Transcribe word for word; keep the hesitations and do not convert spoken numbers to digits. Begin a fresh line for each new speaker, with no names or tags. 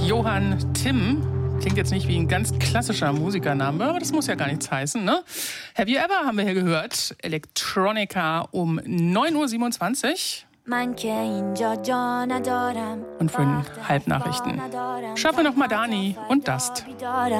Johann Timm. Klingt jetzt nicht wie ein ganz klassischer Musikername, aber das muss ja gar nichts heißen, ne? Have You Ever haben wir hier gehört. Electronica um neun Uhr siebenundzwanzig. Und für den Halbnachrichten schaffen wir noch Madani und Dust.